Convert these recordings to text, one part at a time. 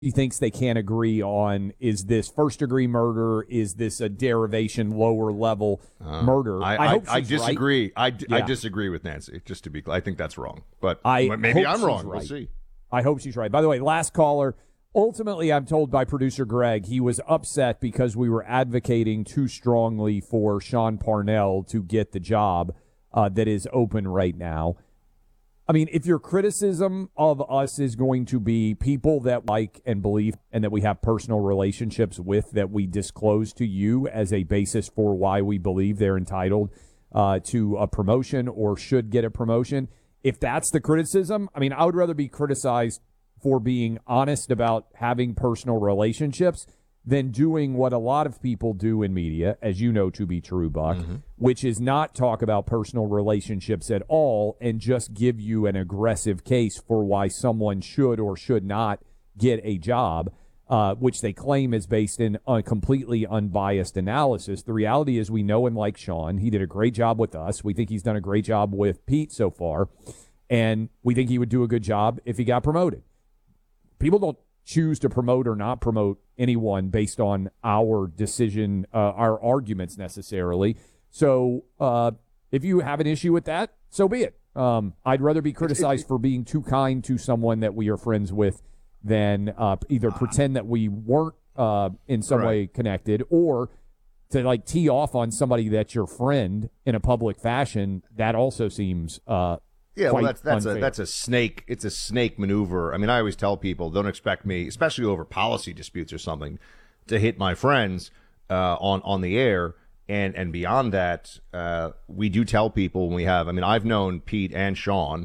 He thinks they can't agree on, is this first-degree murder? Is this a derivation, lower-level murder? I disagree. Right. I disagree with Nancy, just to be clear. I think that's wrong. But maybe maybe I'm wrong. Right. We'll see. I hope she's right. By the way, last caller, ultimately I'm told by producer Greg he was upset because we were advocating too strongly for Sean Parnell to get the job that is open right now. I mean, if your criticism of us is going to be people that like and believe and that we have personal relationships with that we disclose to you as a basis for why we believe they're entitled to a promotion or should get a promotion, if that's the criticism, I mean, I would rather be criticized for being honest about having personal relationships than doing what a lot of people do in media, as you know to be true, Buck, which is not talk about personal relationships at all and just give you an aggressive case for why someone should or should not get a job, which they claim is based in a completely unbiased analysis. The reality is we know and like Sean. He did a great job with us. We think he's done a great job with Pete so far, and we think he would do a good job if he got promoted. People don't choose to promote or not promote anyone based on our decision, our arguments necessarily. So if you have an issue with that, so be it. I'd rather be criticized for being too kind to someone that we are friends with than either pretend that we weren't in some way connected, or to like tee off on somebody that's your friend in a public fashion. That also seems yeah, well, unfair. that's a snake. It's a snake maneuver. I mean, I always tell people, don't expect me, especially over policy disputes or something, to hit my friends on the air. And beyond that, we do tell people when we have. I mean, I've known Pete and Sean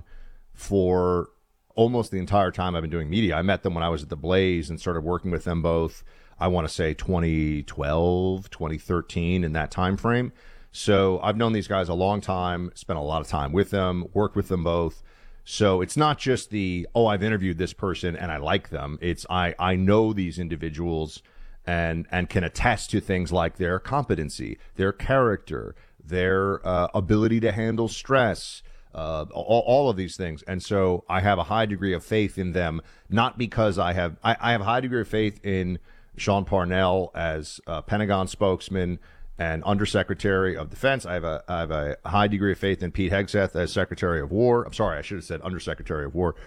for almost the entire time I've been doing media. I met them when I was at the Blaze and started working with them both, I want to say 2012, 2013, in that time frame. So I've known these guys a long time, spent a lot of time with them, worked with them both. So it's not just I've interviewed this person and I like them. It's I know these individuals and can attest to things like their competency, their character, their ability to handle stress, all of these things. And so I have a high degree of faith in them, not because I have a high degree of faith in Sean Parnell as Pentagon spokesman and Undersecretary of Defense. I have a high degree of faith in Pete Hegseth as Secretary of War. I'm sorry, I should have said Undersecretary of War,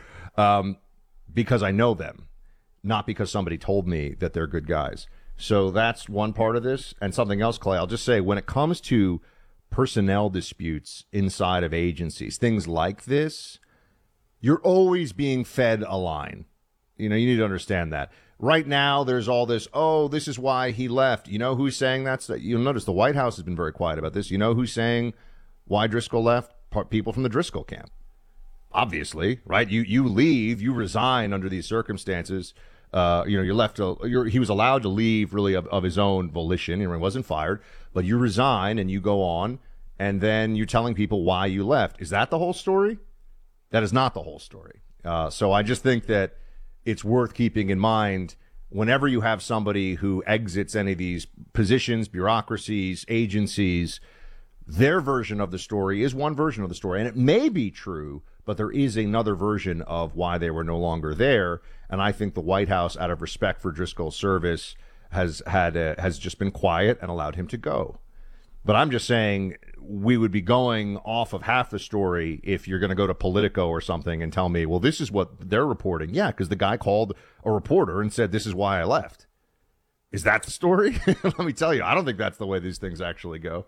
because I know them, not because somebody told me that they're good guys. So that's one part of this. And something else, Clay, I'll just say, when it comes to personnel disputes inside of agencies, things like this, you're always being fed a line. You need to understand that. Right now, there's all this, this is why he left. You know who's saying that? You'll notice the White House has been very quiet about this. You know who's saying why Driscoll left? People from the Driscoll camp. Obviously, right? You leave, you resign under these circumstances. You're left. He was allowed to leave really of his own volition. He wasn't fired, but you resign and you go on, and then you're telling people why you left. Is that the whole story? That is not the whole story. So I just think that it's worth keeping in mind whenever you have somebody who exits any of these positions, bureaucracies, agencies, their version of the story is one version of the story. And it may be true, but there is another version of why they were no longer there. And I think the White House, out of respect for Driscoll's service, has just been quiet and allowed him to go. But I'm just saying we would be going off of half the story if you're going to go to Politico or something and tell me, well, this is what they're reporting. Yeah, because the guy called a reporter and said, this is why I left. Is that the story? Let me tell you, I don't think that's the way these things actually go.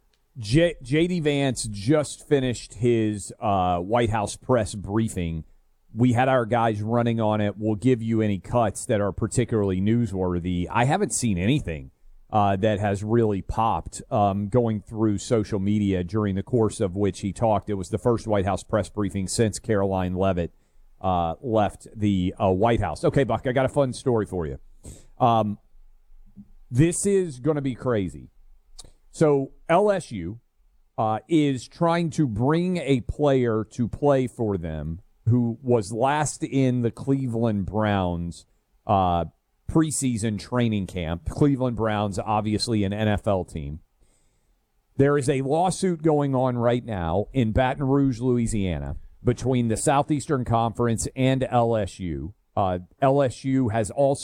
J.D. Vance just finished his White House press briefing. We had our guys running on it. We'll give you any cuts that are particularly newsworthy. I haven't seen anything that has really popped going through social media during the course of which he talked. It was the first White House press briefing since Caroline Leavitt left the White House. Okay, Buck, I got a fun story for you. This is going to be crazy. So LSU is trying to bring a player to play for them who was last in the Cleveland Browns preseason training camp. Cleveland Browns, obviously an NFL team. There is a lawsuit going on right now in Baton Rouge, Louisiana, between the Southeastern Conference and LSU LSU has also